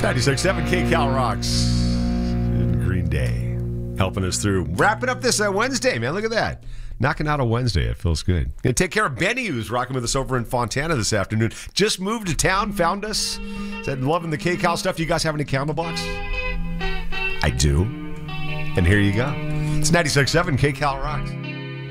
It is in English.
96.7 KCal rocks. Green Day helping us through. Wrapping up this Wednesday, man. Look at that. Knocking out a Wednesday. It feels good. Gonna take care of Benny, who's rocking with us over in Fontana this afternoon. Just moved to town, found us. Said, loving the KCal stuff. Do you guys have any Candlebox? I do. And here you go. It's 96.7 KCal rocks.